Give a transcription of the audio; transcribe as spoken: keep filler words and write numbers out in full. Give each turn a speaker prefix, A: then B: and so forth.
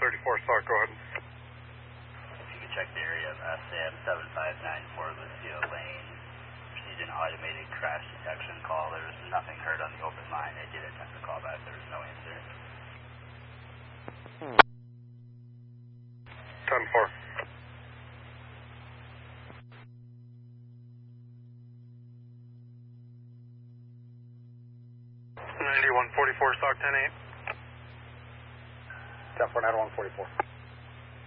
A: thirty-four, Sark, go ahead.
B: If you could check the area of S M seven five nine four Lucio Lane, received an automated crash detection call. There was nothing heard on the open line. I did attempt to call back. There was no answer.
A: ten four. ninety-one forty-four, Sark, ten eight.
C: ten four, ninety-one forty-four.